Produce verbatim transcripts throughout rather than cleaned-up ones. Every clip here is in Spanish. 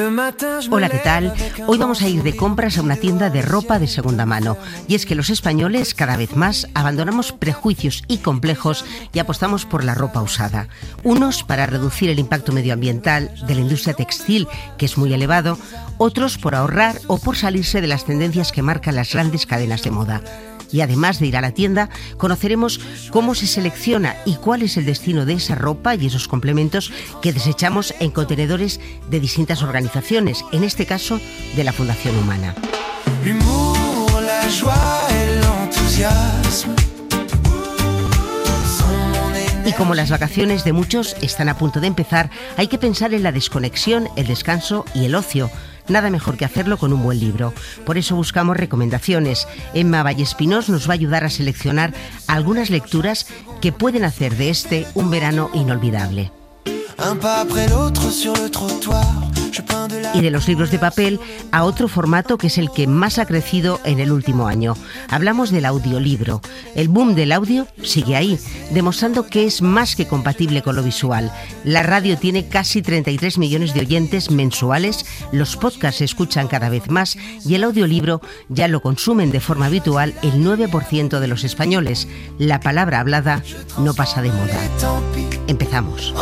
Hola, ¿qué tal? Hoy vamos a ir de compras a una tienda de ropa de segunda mano. Y es que los españoles, cada vez más, abandonamos prejuicios y complejos y apostamos por la ropa usada. Unos para reducir el impacto medioambiental de la industria textil, que es muy elevado, otros por ahorrar o por salirse de las tendencias que marcan las grandes cadenas de moda. Y además de ir a la tienda, conoceremos cómo se selecciona y cuál es el destino de esa ropa y esos complementos que desechamos en contenedores de distintas organizaciones, en este caso de la Fundación Humana. Y como las vacaciones de muchos están a punto de empezar, hay que pensar en la desconexión, el descanso y el ocio. Nada mejor que hacerlo con un buen libro. Por eso buscamos recomendaciones. Emma Vallespinós nos va a ayudar a seleccionar algunas lecturas que pueden hacer de este un verano inolvidable. Y de los libros de papel a otro formato que es el que más ha crecido en el último año. Hablamos del audiolibro. El boom del audio sigue ahí, demostrando que es más que compatible con lo visual. La radio tiene casi treinta y tres millones de oyentes mensuales, los podcasts se escuchan cada vez más y el audiolibro ya lo consumen de forma habitual el nueve por ciento de los españoles. La palabra hablada no pasa de moda. Empezamos.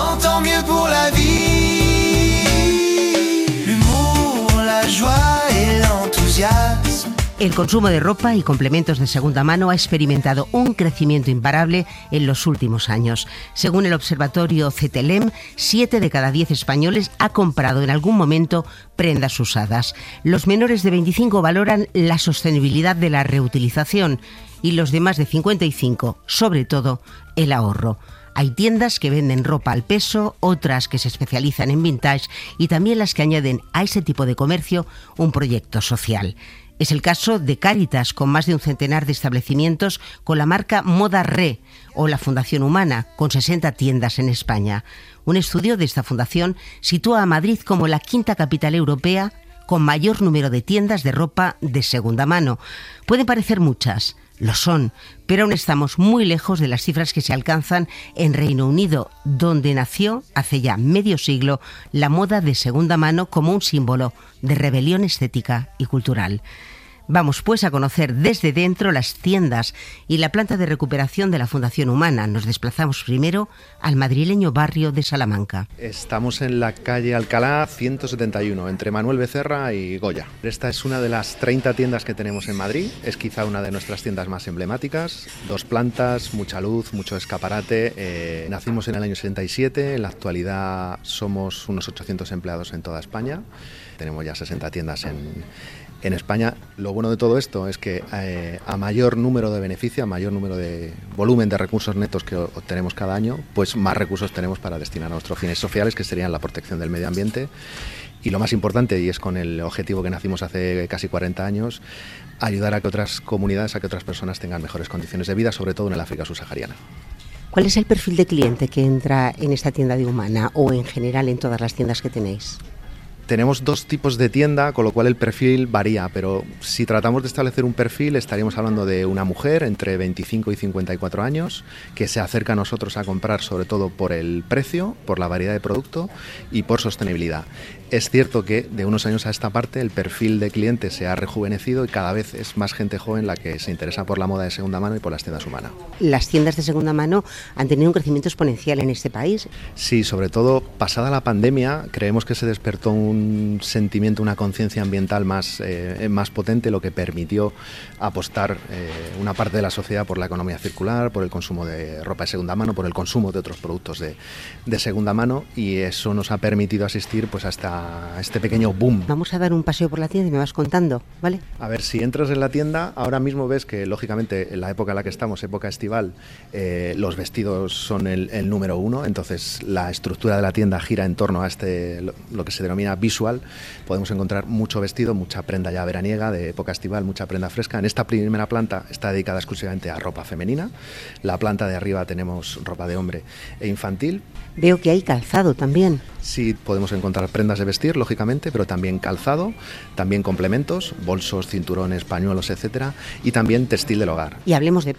El consumo de ropa y complementos de segunda mano ha experimentado un crecimiento imparable en los últimos años. Según el observatorio Cetelem, siete de cada diez españoles ha comprado en algún momento prendas usadas. Los menores de veinticinco valoran la sostenibilidad de la reutilización y los de más de cincuenta y cinco, sobre todo, el ahorro. Hay tiendas que venden ropa al peso, otras que se especializan en vintage y también las que añaden a ese tipo de comercio un proyecto social. Es el caso de Cáritas, con más de un centenar de establecimientos, con la marca Moda Re, o la Fundación Humana, con sesenta tiendas en España. Un estudio de esta fundación sitúa a Madrid como la quinta capital europea con mayor número de tiendas de ropa de segunda mano. Pueden parecer muchas, lo son, pero aún estamos muy lejos de las cifras que se alcanzan en Reino Unido, donde nació hace ya medio siglo la moda de segunda mano como un símbolo de rebelión estética y cultural. Vamos pues a conocer desde dentro las tiendas y la planta de recuperación de la Fundación Humana. Nos desplazamos primero al madrileño barrio de Salamanca. Estamos en la calle Alcalá ciento setenta y uno, entre Manuel Becerra y Goya. Esta es una de las treinta tiendas que tenemos en Madrid. Es quizá una de nuestras tiendas más emblemáticas. Dos plantas, mucha luz, mucho escaparate. Eh, nacimos en el año setenta y siete. En la actualidad somos unos ochocientos empleados en toda España. Tenemos ya sesenta tiendas en En España. Lo bueno de todo esto es que eh, a mayor número de beneficio, a mayor número de volumen de recursos netos que obtenemos cada año, pues más recursos tenemos para destinar a nuestros fines sociales, que serían la protección del medio ambiente y lo más importante, y es con el objetivo que nacimos hace casi cuarenta años, ayudar a que otras comunidades, a que otras personas tengan mejores condiciones de vida, sobre todo en el África subsahariana. ¿Cuál es el perfil de cliente que entra en esta tienda de Humana o en general en todas las tiendas que tenéis? Tenemos dos tipos de tienda, con lo cual el perfil varía, pero si tratamos de establecer un perfil, estaríamos hablando de una mujer entre veinticinco y cincuenta y cuatro años, que se acerca a nosotros a comprar sobre todo por el precio, por la variedad de producto y por sostenibilidad. Es cierto que de unos años a esta parte el perfil de cliente se ha rejuvenecido y cada vez es más gente joven la que se interesa por la moda de segunda mano y por las tiendas Humana. ¿Las tiendas de segunda mano han tenido un crecimiento exponencial en este país? Sí, sobre todo pasada la pandemia creemos que se despertó un sentimiento, una conciencia ambiental más, eh, más potente, lo que permitió apostar eh, una parte de la sociedad por la economía circular, por el consumo de ropa de segunda mano, por el consumo de otros productos de, de segunda mano, y eso nos ha permitido asistir pues a esta a este pequeño boom. Vamos a dar un paseo por la tienda y me vas contando, ¿vale? A ver, si entras en la tienda, ahora mismo ves que, lógicamente, en la época en la que estamos, época estival, eh, los vestidos son el, el número uno, entonces la estructura de la tienda gira en torno a este, lo, lo que se denomina visual. Podemos encontrar mucho vestido, mucha prenda ya veraniega, de época estival, mucha prenda fresca. En esta primera planta está dedicada exclusivamente a ropa femenina. La planta de arriba tenemos ropa de hombre e infantil. Veo que hay calzado también. Sí, podemos encontrar prendas de vestir, lógicamente, pero también calzado, también complementos, bolsos, cinturones, pañuelos, etcétera, y también textil del hogar. Y hablemos de precios.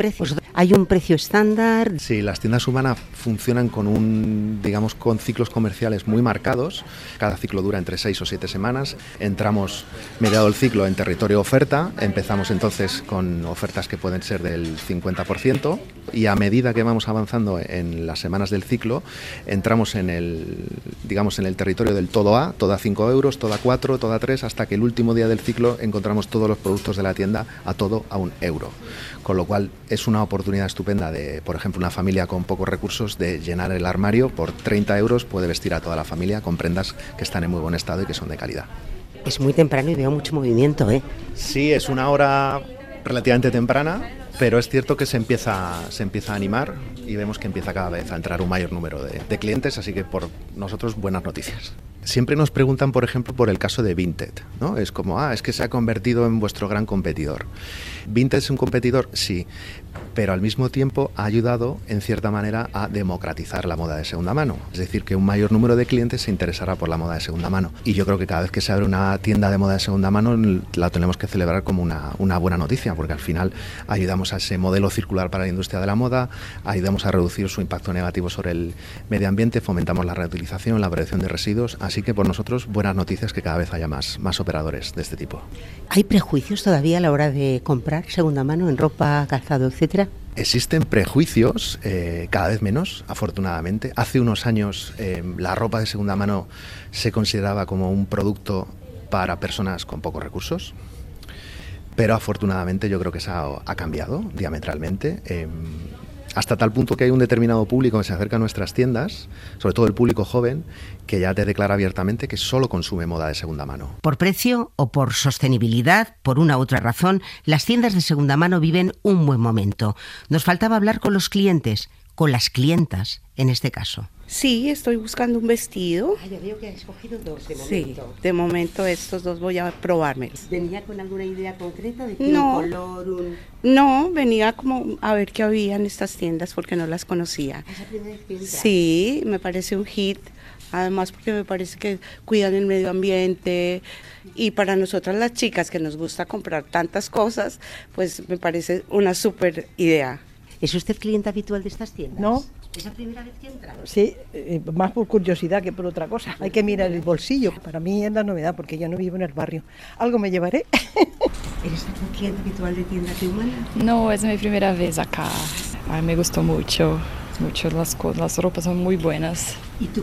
¿Hay un precio estándar? Sí, las tiendas Humana funcionan con un, digamos, con ciclos comerciales muy marcados. Cada ciclo dura entre seis o siete semanas. Entramos mediado el ciclo en territorio oferta. Empezamos entonces con ofertas que pueden ser del cincuenta por ciento y a medida que vamos avanzando en las semanas del ciclo, entramos en el, digamos, en el territorio del todo A, todo a cinco euros, todo a cuatro, todo a tres, hasta que el último día del ciclo encontramos todos los productos de la tienda a todo a un euro. Con lo cual es una oportunidad estupenda de, por ejemplo, una familia con pocos recursos de llenar el armario. Por treinta euros puede vestir a toda la familia con prendas que están en muy buen estado y que son de calidad. Es muy temprano y veo mucho movimiento, ¿eh? Sí, es una hora relativamente temprana, pero es cierto que se empieza, se empieza a animar y vemos que empieza cada vez a entrar un mayor número de, de clientes, así que por nosotros buenas noticias. Siempre nos preguntan, por ejemplo, por el caso de Vinted, ¿no? Es como, ah, es que se ha convertido en vuestro gran competidor. ¿Vinted es un competidor? Sí, pero al mismo tiempo ha ayudado, en cierta manera, a democratizar la moda de segunda mano. Es decir, que un mayor número de clientes se interesará por la moda de segunda mano. Y yo creo que cada vez que se abre una tienda de moda de segunda mano, la tenemos que celebrar como una, una buena noticia, porque al final ayudamos a ese modelo circular para la industria de la moda, ayudamos a reducir su impacto negativo sobre el medio ambiente, fomentamos la reutilización, la prevención de residuos. Así que por nosotros, buenas noticias que cada vez haya más, más operadores de este tipo. ¿Hay prejuicios todavía a la hora de comprar segunda mano en ropa, calzado, etcétera? Existen prejuicios, eh, cada vez menos, afortunadamente. Hace unos años eh, la ropa de segunda mano se consideraba como un producto para personas con pocos recursos, pero afortunadamente yo creo que eso ha, ha cambiado diametralmente. Eh, hasta tal punto que hay un determinado público que se acerca a nuestras tiendas, sobre todo el público joven, que ya te declara abiertamente que solo consume moda de segunda mano. Por precio o por sostenibilidad, por una u otra razón, las tiendas de segunda mano viven un buen momento. Nos faltaba hablar con los clientes, con las clientas en este caso. Sí, estoy buscando un vestido. Ah, ya veo que has escogido dos de momento. Sí, de momento estos dos voy a probármelos. ¿Venía con alguna idea concreta de no, un color? Un... No, venía como a ver qué había en estas tiendas porque no las conocía. ¿Es la primera vez que entras? Sí, me parece un hit. Además porque me parece que cuidan el medio ambiente y para nosotras las chicas que nos gusta comprar tantas cosas, pues me parece una súper idea. ¿Es usted cliente habitual de estas tiendas? No. ¿Es la primera vez que entra? Sí, eh, más por curiosidad que por otra cosa. Hay que mirar el bolsillo. Para mí es la novedad porque yo no vivo en el barrio. Algo me llevaré. ¿Eres tu cliente habitual de tiendas de Humana? No, es mi primera vez acá. Ay, me gustó mucho. Mucho las, las ropas son muy buenas. ¿Y tú